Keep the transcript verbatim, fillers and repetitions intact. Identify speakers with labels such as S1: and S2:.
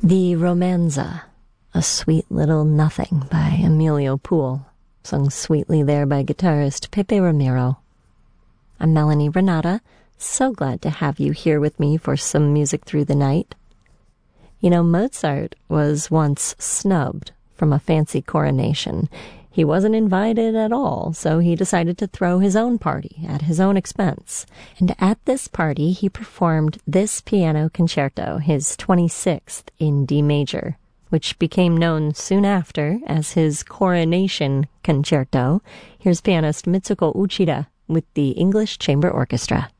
S1: The Romanza, a sweet little nothing by Emilio Pool, sung sweetly there by guitarist Pepe Ramiro. I'm Melanie Renata, so glad to have you here with me for some music through the night. You know, Mozart was once snubbed from a fancy coronation. He wasn't invited at all, so he decided to throw his own party at his own expense. And at this party, he performed this piano concerto, his twenty-sixth in D major, which became known soon after as his Coronation Concerto. Here's pianist Mitsuko Uchida with the English Chamber Orchestra.